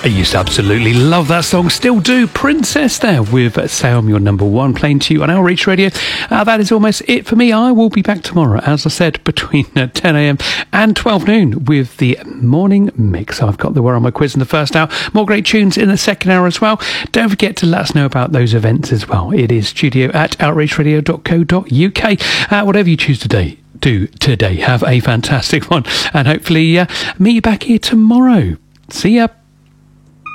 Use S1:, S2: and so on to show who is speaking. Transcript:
S1: I used to absolutely love that song, still do. Princess there with Say I'm Your Number One, playing to you on Outreach Radio. That is almost it for me. I will be back tomorrow, as I said, between 10 a.m. and 12 noon with the morning mix. I've got the Where Are My Quiz in the first hour. More great tunes in the second hour as well. Don't forget to let us know about those events as well. It is studio@outreachradio.co.uk. Whatever you choose to do today, have a fantastic one. And hopefully meet you back here tomorrow. See ya.